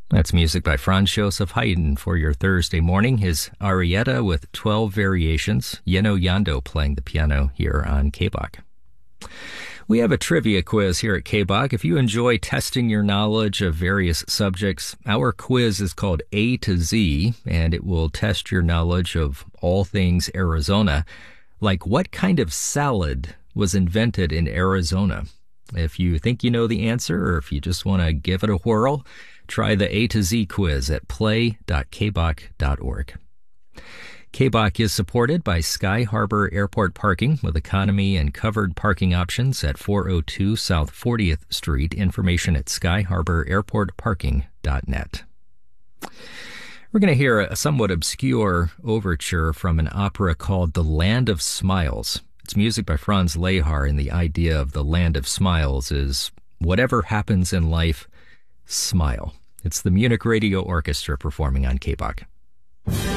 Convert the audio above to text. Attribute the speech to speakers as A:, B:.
A: That's music by Franz Joseph Haydn for your Thursday morning. His Arietta with 12 variations. Yeno Yando playing the piano here on KBOK. We have a trivia quiz here at KBOK. If you enjoy testing your knowledge of various subjects, our quiz is called A to Z, and it will test your knowledge of all things Arizona. Like, what kind of salad was invented in Arizona? If you think you know the answer, or if you just want to give it a whirl, try the A to Z quiz at play.kbok.org. KBOK is supported by Sky Harbor Airport Parking with economy and covered parking options at 402 South 40th Street. Information at skyharbor.airportparking.net. We're going to hear a somewhat obscure overture from an opera called The Land of Smiles. It's music by Franz Lehar, and the idea of the Land of Smiles is whatever happens in life, smile. It's the Munich Radio Orchestra performing on KBOK.